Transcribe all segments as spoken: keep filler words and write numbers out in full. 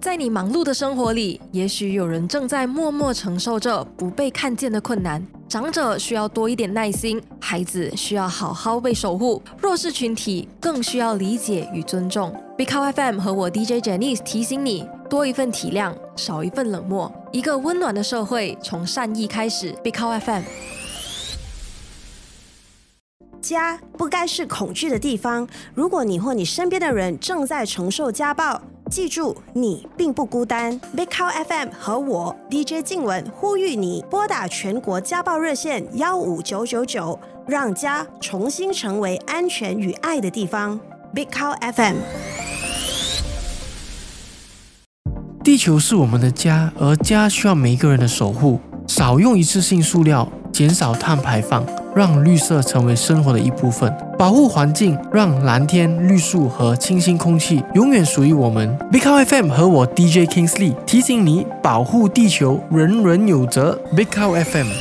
在你忙碌的生活里，也许有人正在默默承受着不被看见的困难。长者需要多一点耐心，孩子需要好好被守护，弱势群体更需要理解与尊重。Big Cow F M 和我 D J Janice 提醒你，多一份体谅，少一份冷漠。一个温暖的社会，从善意开始。Big Cow F M。 家不该是恐惧的地方。如果你或你身边的人正在承受家暴，记住，你并不孤单。Big Cow F M 和我 D J 静雯呼吁你拨打全国家暴热线一五九九九，让家重新成为安全与爱的地方。Big Cow F M。 地球是我们的家，而家需要每一个人的守护。少用一次性塑料，减少碳排放，让绿色成为生活的一部分。保护环境，让蓝天、绿树和清新空气永远属于我们。Big Cow F M 和我 D J Kingsley 提醒你，保护地球，人人有责。Big Cow F M。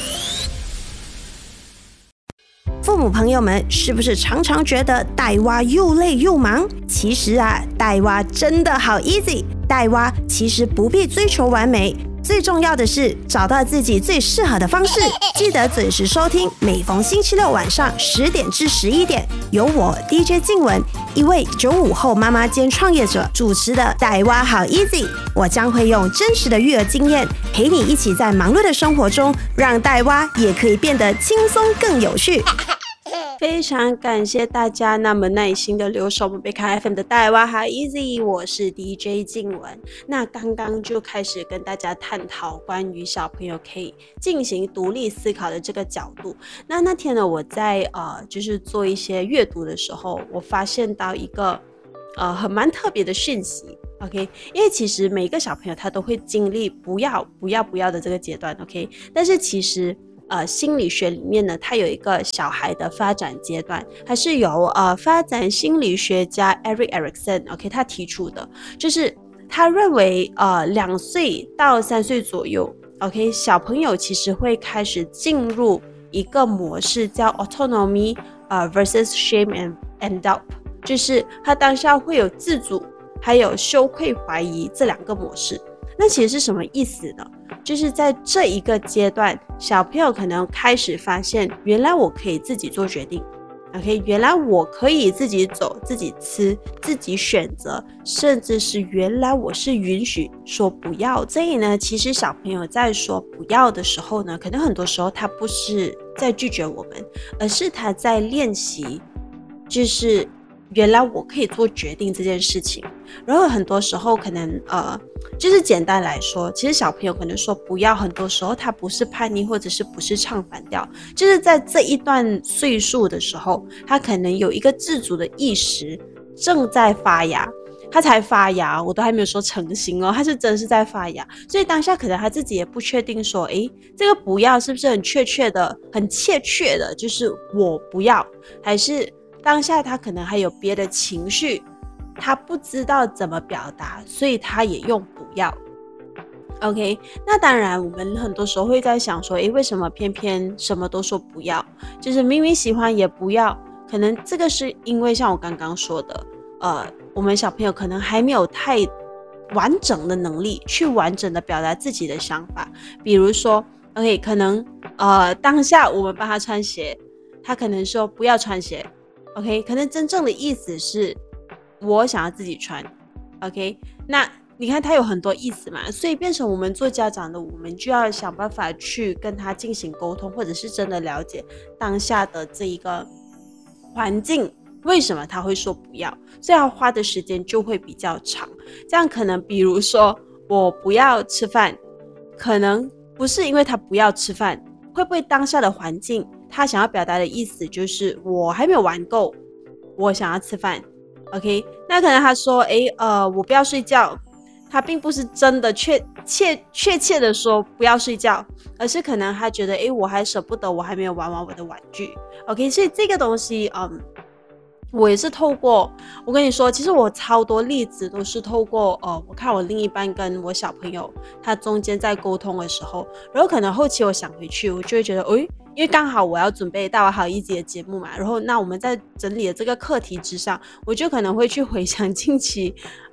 父母朋友们，是不是常常觉得带娃又累又忙？其实啊，带娃真的好 easy。带娃其实不必追求完美，最重要的是找到自己最适合的方式。记得准时收听，每逢星期六晚上十点至十一点，由我 D J 静雯，一位九五后妈妈兼创业者主持的带娃好 easy。我将会用真实的育儿经验，陪你一起在忙碌的生活中，让带娃也可以变得轻松更有趣。非常感谢大家那么耐心的留守我们 Big Cow F M 的带娃好 easy， 我是 D J 静雯。那刚刚就开始跟大家探讨关于小朋友可以进行独立思考的这个角度。那那天呢，我在呃就是做一些阅读的时候，我发现到一个呃很蛮特别的讯息。OK， 因为其实每个小朋友他都会经历不要不要不要的这个阶段 ，OK， 但是其实。呃，心理学里面呢，它有一个小孩的发展阶段，它是由呃发展心理学家 Erik Erikson，OK， 他提出的，就是他认为呃两岁到三岁左右 ，OK， 小朋友其实会开始进入一个模式叫 autonomy 呃 versus shame and and doubt， 就是他当下会有自主，还有羞愧怀疑这两个模式。那其实是什么意思呢？就是在这一个阶段，小朋友可能开始发现，原来我可以自己做决定 ，OK， 原来我可以自己走、自己吃、自己选择，甚至是原来我是允许说不要。所以呢，其实小朋友在说不要的时候呢，可能很多时候他不是在拒绝我们，而是他在练习，就是原来我可以做决定这件事情。然后很多时候可能呃就是简单来说，其实小朋友可能说不要，很多时候他不是叛逆，或者是不是唱反调，就是在这一段岁数的时候，他可能有一个自主的意识正在发芽。他才发芽，我都还没有说成型哦，他是真是在发芽，所以当下可能他自己也不确定说，诶，这个不要是不是很确切的、很切确的，就是我不要，还是当下他可能还有别的情绪，他不知道怎么表达，所以他也用不要。OK， 那当然我们很多时候会在想说，诶，为什么偏偏什么都说不要？就是明明喜欢也不要，可能这个是因为像我刚刚说的，呃，我们小朋友可能还没有太完整的能力去完整的表达自己的想法。比如说 OK， 可能呃当下我们帮他穿鞋，他可能说不要穿鞋 OK， 可能真正的意思是我想要自己穿 OK， 那你看他有很多意思嘛，所以变成我们做家长的，我们就要想办法去跟他进行沟通，或者是真的了解当下的这一个环境为什么他会说不要，所以他花的时间就会比较长。这样可能比如说我不要吃饭，可能不是因为他不要吃饭，会不会当下的环境他想要表达的意思就是我还没有玩够，我想要吃饭 OK， 那可能他说诶呃我不要睡觉，他并不是真的确切确切的说不要睡觉，而是可能他觉得诶我还舍不得，我还没有玩完我的玩具 OK， 所以这个东西嗯我也是透过，我跟你说，其实我超多例子都是透过，呃，我看我另一半跟我小朋友，他中间在沟通的时候，然后可能后期我想回去，我就会觉得，诶，因为刚好我要准备带娃好一集的节目嘛，然后那我们在整理的这个课题之上，我就可能会去回想近期，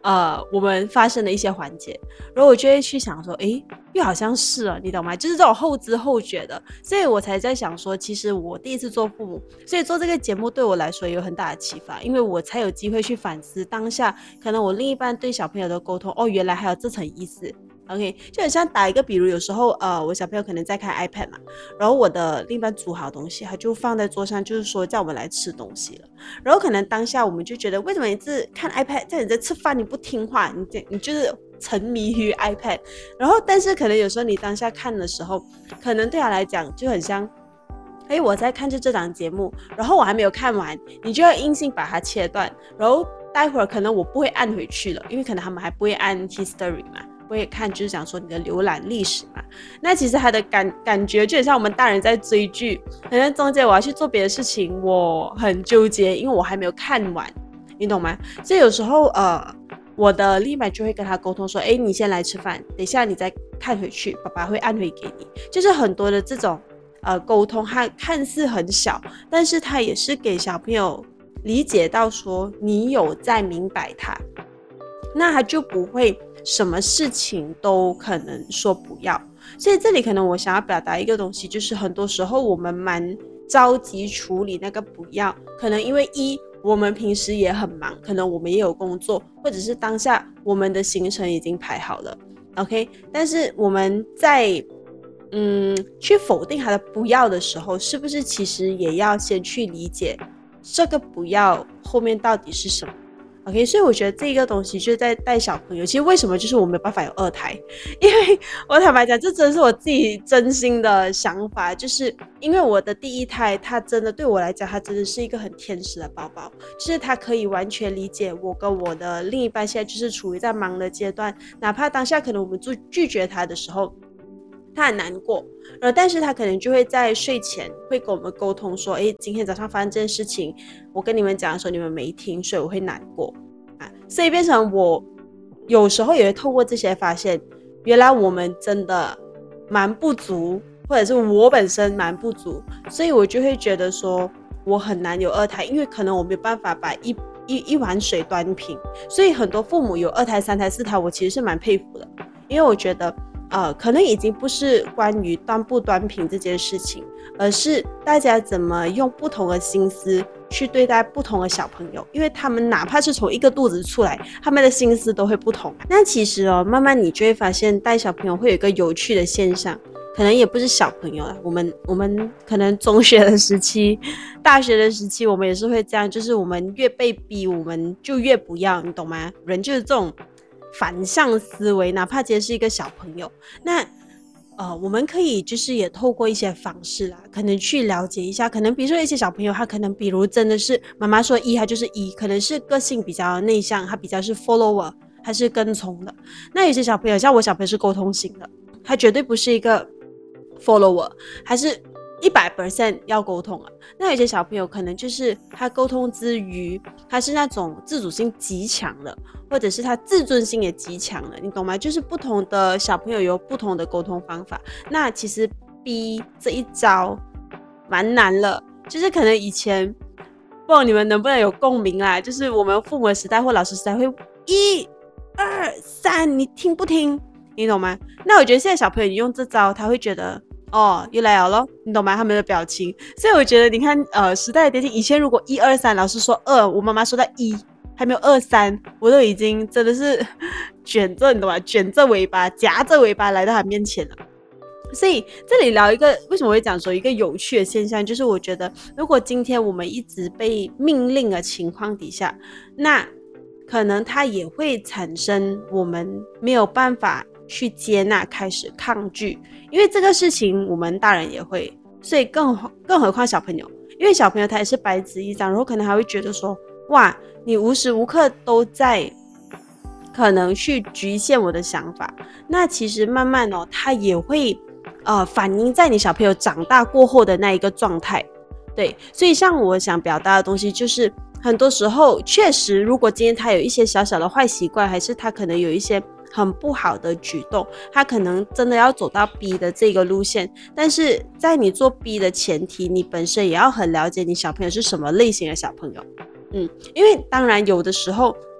呃我们发生的一些环节，然后我就会去想说，诶，又好像是啊，你懂吗？就是这种后知后觉的，所以我才在想说，其实我第一次做父母，所以做这个节目对我来说也有很大的启发，因为我才有机会去反思当下可能我另一半对小朋友的沟通，哦，原来还有这层意思。OK， 就很像打一个比如，有时候呃，我小朋友可能在看 iPad 嘛，然后我的另一半煮好东西，他就放在桌上，就是说叫我们来吃东西了。然后可能当下我们就觉得，为什么你是看 iPad， 在你在吃饭你不听话，你你就是沉迷于 iPad。然后但是可能有时候你当下看的时候，可能对他来讲就很像，哎，我在看着这档节目，然后我还没有看完，你就要硬性把它切断，然后待会儿可能我不会按回去了，因为可能他们还不会按 history 嘛。我也看就是讲说你的浏览历史嘛，那其实他的感感觉就很像我们大人在追剧，可能中间我要去做别的事情，我很纠结，因为我还没有看完，你懂吗？所以有时候呃，我的另一半就会跟他沟通说，哎，你先来吃饭，等一下你再看回去，爸爸会按回给你，就是很多的这种呃沟通，它看似很小，但是它也是给小朋友理解到说你有在明白他，那他就不会什么事情都可能说不要。所以这里可能我想要表达一个东西，就是很多时候我们蛮着急处理那个不要，可能因为一我们平时也很忙，可能我们也有工作，或者是当下我们的行程已经排好了 OK， 但是我们在嗯去否定他的不要的时候，是不是其实也要先去理解这个不要后面到底是什么？OK， 所以我觉得这个东西就是在带小朋友，其实为什么就是我没有办法有二胎，因为我坦白讲，这真的是我自己真心的想法，就是因为我的第一胎，他真的对我来讲，他真的是一个很天使的宝宝，就是他可以完全理解我跟我的另一半现在就是处于在忙的阶段，哪怕当下可能我们拒绝他的时候，他很难过，然后但是他可能就会在睡前会跟我们沟通说，诶，今天早上发生这件事情，我跟你们讲的时候你们没听，所以我会难过啊，所以变成我有时候也会透过这些发现，原来我们真的蛮不足，或者是我本身蛮不足，所以我就会觉得说我很难有二胎，因为可能我没有办法把一一一碗水端平，所以很多父母有二胎、三胎、四胎，我其实是蛮佩服的，因为我觉得呃，可能已经不是关于端不端平这件事情，而是大家怎么用不同的心思去对待不同的小朋友，因为他们哪怕是从一个肚子出来，他们的心思都会不同。那其实哦，慢慢你就会发现带小朋友会有一个有趣的现象，可能也不是小朋友啦，我们我们可能中学的时期、大学的时期，我们也是会这样，就是我们越被逼，我们就越不要，你懂吗？人就是这种反向思维，哪怕今天是一个小朋友，那呃，我们可以就是也透过一些方式啦，可能去了解一下，可能比如说一些小朋友，他可能比如真的是妈妈说一，他就是一，可能是个性比较内向，他比较是 follower， 他是跟从的。那有些小朋友，像我小朋友是沟通型的，他绝对不是一个 follower， 还是一百 percent 要沟通了。那有些小朋友可能就是他沟通之余，他是那种自主性极强的，或者是他自尊心也极强的，你懂吗？就是不同的小朋友有不同的沟通方法。那其实 B 这一招蛮难了，就是可能以前不知道你们能不能有共鸣啦，就是我们父母的时代或老师时代会一二三，你听不听？你懂吗？那我觉得现在小朋友你用这招，他会觉得哦，又来了咯，你懂吗？他们的表情，所以我觉得你看，呃，时代的跌进，以前如果一二三，老师说二，我妈妈说到一，还没有二三，我都已经真的是卷着，你懂吗？卷着尾巴，夹着尾巴来到他面前了。所以这里聊一个，为什么我会讲说一个有趣的现象，就是我觉得，如果今天我们一直被命令的情况底下，那可能它也会产生我们没有办法去接纳，开始抗拒，因为这个事情我们大人也会，所以更更何况小朋友，因为小朋友他也是白纸一张，然后可能还会觉得说，哇，你无时无刻都在可能去局限我的想法，那其实慢慢哦，他也会呃反映在你小朋友长大过后的那一个状态，对，所以像我想表达的东西就是。很多时候确实如果今天他有一些小小的坏习惯，还是他可能有一些很不好的举动，他可能真的要走到 B 的这个路线，但是在你做 B 的前提，你本身也要很了解你小朋友是什么类型的小朋友。嗯，因为当然有的时候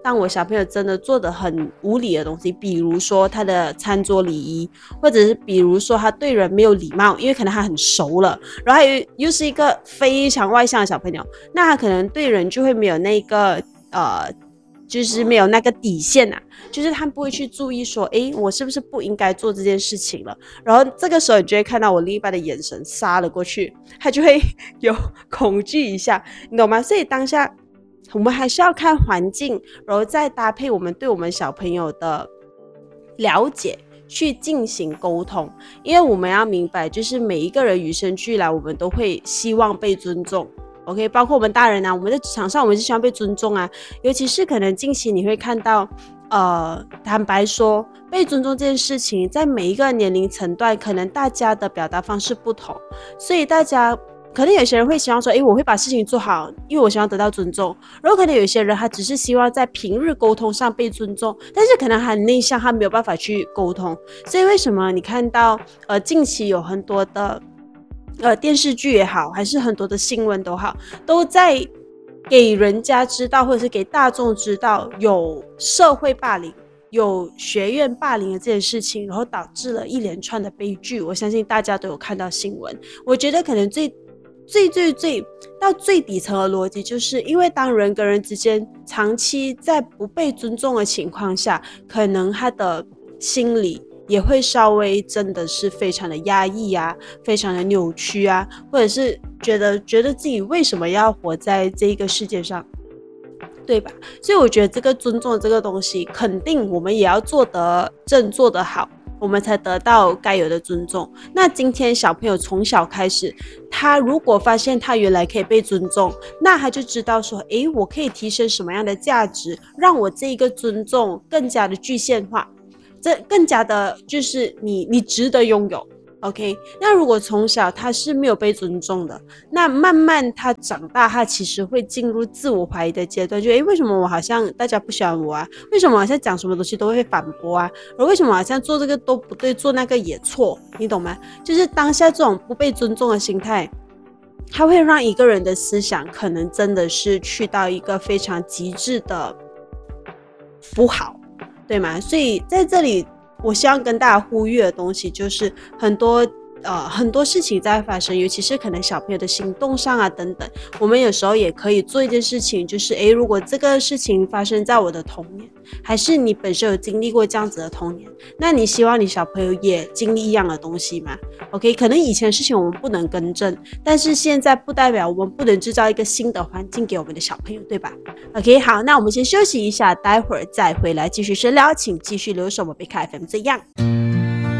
当我小朋友真的做的很无理的东西，比如说他的餐桌礼仪，或者是比如说他对人没有礼貌，因为可能他很熟了，然后他 又, 又是一个非常外向的小朋友，那他可能对人就会没有那个呃就是没有那个底线啊，就是他不会去注意说，诶，我是不是不应该做这件事情了？然后这个时候你就会看到我另一半的眼神杀了过去，他就会有恐惧一下，你懂吗？所以当下我们还是要看环境，然后再搭配我们对我们小朋友的了解去进行沟通，因为我们要明白，就是每一个人与生俱来，我们都会希望被尊重。OK， 包括我们大人啊，我们在职场上我们是希望被尊重啊，尤其是可能近期你会看到，呃，坦白说，被尊重这件事情，在每一个年龄层段，可能大家的表达方式不同，所以大家可能有些人会希望说，诶，我会把事情做好，因为我希望得到尊重，然后可能有些人他只是希望在平日沟通上被尊重，但是可能他很内向，他没有办法去沟通，所以为什么你看到，呃，近期有很多的。呃，电视剧也好，还是很多的新闻都好，都在给人家知道，或者是给大众知道有社会霸凌、有学院霸凌的这件事情，然后导致了一连串的悲剧。我相信大家都有看到新闻。我觉得可能最最最最到最底层的逻辑，就是因为当人跟人之间长期在不被尊重的情况下，可能他的心理也会稍微真的是非常的压抑啊，非常的扭曲啊，或者是觉得觉得自己为什么要活在这个世界上，对吧？所以我觉得这个尊重这个东西，肯定我们也要做得正，做得好，我们才得到该有的尊重。那今天小朋友从小开始，他如果发现他原来可以被尊重，那他就知道说，诶，我可以提升什么样的价值，让我这一个尊重更加的具现化，这更加的就是你你值得拥有。 OK， 那如果从小他是没有被尊重的，那慢慢他长大，他其实会进入自我怀疑的阶段，就诶，为什么我好像大家不喜欢我啊？为什么好像讲什么东西都会反驳啊？而为什么好像做这个都不对，做那个也错？你懂吗？就是当下这种不被尊重的心态，它会让一个人的思想可能真的是去到一个非常极致的不好，对吗？所以在这里我希望跟大家呼吁的东西就是很多呃很多事情在发生，尤其是可能小朋友的行动上啊等等，我们有时候也可以做一件事情，就是诶，如果这个事情发生在我的童年，还是你本身有经历过这样子的童年，那你希望你小朋友也经历一样的东西吗？ OK， 可能以前的事情我们不能更正，但是现在不代表我们不能制造一个新的环境给我们的小朋友，对吧？ OK， 好，那我们先休息一下，待会儿再回来继续深聊，请继续留守我贝卡 F M 这样。